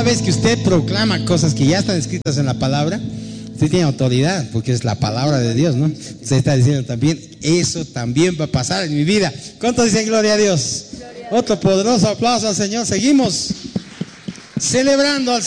vez que usted proclama cosas que ya están escritas en la palabra, usted tiene autoridad, porque es la palabra de Dios, ¿no? Usted está diciendo también, eso también va a pasar en mi vida. ¿Cuántos dicen gloria a Dios? Otro poderoso aplauso al Señor. Seguimos celebrando al